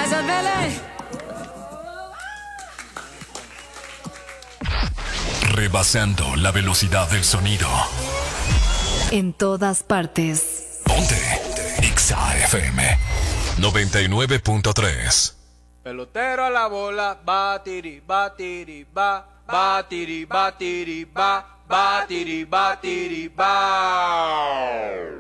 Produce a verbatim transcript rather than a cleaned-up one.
Gracias, Vélez. Rebasando la velocidad del sonido. En todas partes. Ponte Exa F M noventa y nueve punto tres. Pelotero a la bola, batiri, batiri, ba, batiri, batiri, ba, batiri, batiri, ba.